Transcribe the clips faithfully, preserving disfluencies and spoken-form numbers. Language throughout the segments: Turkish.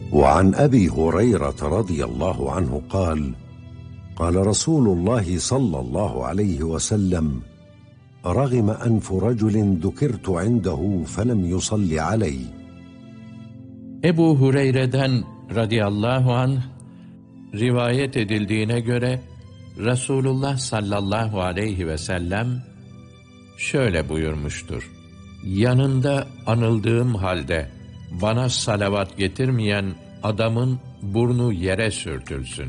وعن أبي هريرة رضي الله عنه قال قال رسول الله صلى الله عليه وسلم رغم أنف رجل ذكرت عنده فلم يصل علي. Ebu Hureyre'den radıyallahu anh rivayet edildiğine göre Resulullah sallallahu aleyhi ve sellem şöyle buyurmuştur: yanında anıldığım halde bana salavat getirmeyen adamın burnu yere sürtülsün.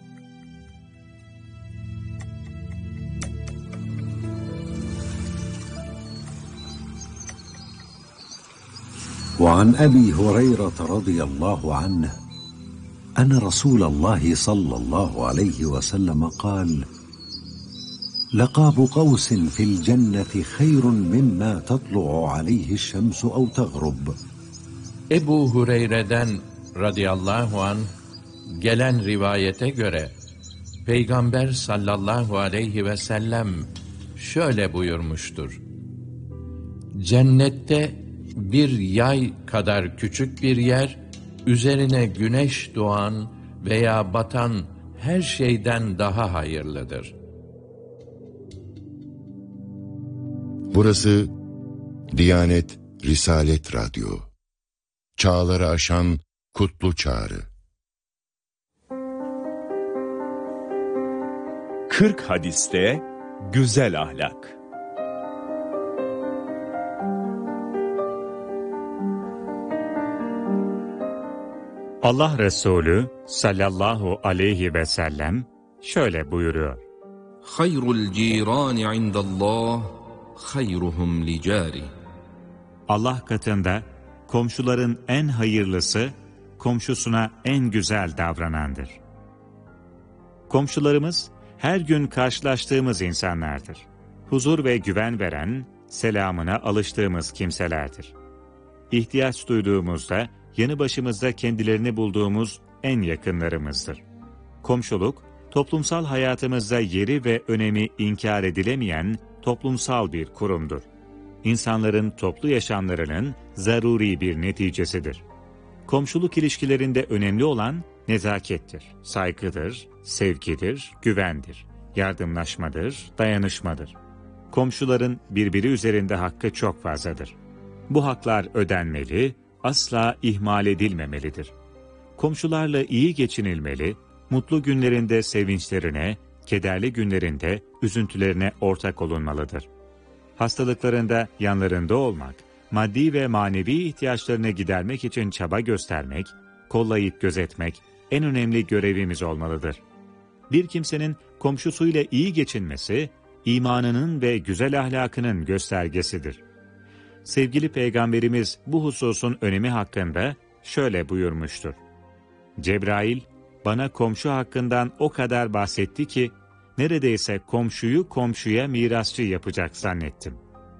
وعن أبي هريرة رضي الله عنه أن رسول الله صلى الله عليه وسلم قال لقاب قوس في الجنة خير مما تطلع عليه الشمس أو تغرب. Ebu Hureyre'den radıyallahu anh gelen rivayete göre Peygamber sallallahu aleyhi ve sellem şöyle buyurmuştur: cennette bir yay kadar küçük bir yer, üzerine güneş doğan veya batan her şeyden daha hayırlıdır. Burası Diyanet Risalet Radyo. Çağları aşan kutlu çağrı. kırk hadiste güzel ahlak. Allah Resulü sallallahu aleyhi ve sellem şöyle buyuruyor: Hayrul cirani indallah hayruhum li cari. Allah katında komşuların en hayırlısı komşusuna en güzel davranandır. Komşularımız her gün karşılaştığımız insanlardır. Huzur ve güven veren, selamına alıştığımız kimselerdir. İhtiyaç duyduğumuzda yanı başımızda kendilerini bulduğumuz en yakınlarımızdır. Komşuluk, toplumsal hayatımızda yeri ve önemi inkar edilemeyen toplumsal bir kurumdur. İnsanların toplu yaşamlarının zaruri bir neticesidir. Komşuluk ilişkilerinde önemli olan nezakettir, saygıdır, sevgidir, güvendir, yardımlaşmadır, dayanışmadır. Komşuların birbiri üzerinde hakkı çok fazladır. Bu haklar ödenmeli, asla ihmal edilmemelidir. Komşularla iyi geçinilmeli, mutlu günlerinde sevinçlerine, kederli günlerinde üzüntülerine ortak olunmalıdır. Hastalıklarında yanlarında olmak, maddi ve manevi ihtiyaçlarını gidermek için çaba göstermek, kollayıp gözetmek en önemli görevimiz olmalıdır. Bir kimsenin komşusuyla iyi geçinmesi, imanının ve güzel ahlakının göstergesidir. Sevgili Peygamberimiz bu hususun önemi hakkında şöyle buyurmuştur: Cebrail bana komşu hakkından o kadar bahsetti ki, neredeyse komşuyu komşuya mirasçı yapacak zannettim.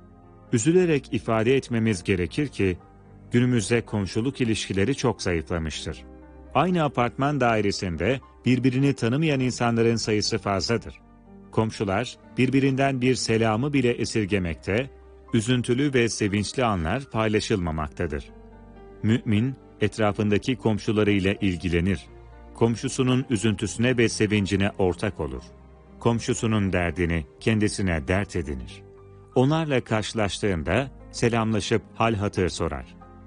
Üzülerek ifade etmemiz gerekir ki, günümüzde komşuluk ilişkileri çok zayıflamıştır. Aynı apartman dairesinde birbirini tanımayan insanların sayısı fazladır. Komşular birbirinden bir selamı bile esirgemekte, üzüntülü ve sevinçli anlar paylaşılmamaktadır. Mümin, etrafındaki komşularıyla ilgilenir. Komşusunun üzüntüsüne ve sevincine ortak olur. Komşusunun derdini kendisine dert edinir. Onlarla karşılaştığında selamlaşıp hal hatır sorar.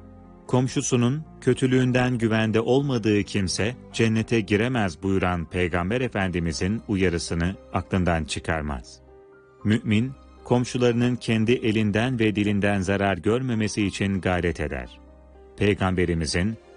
Komşusunun kötülüğünden güvende olmadığı kimse cennete giremez buyuran Peygamber Efendimizin uyarısını aklından çıkarmaz. Mümin, komşularının kendi elinden ve dilinden zarar görmemesi için gayret eder. Peygamberimizin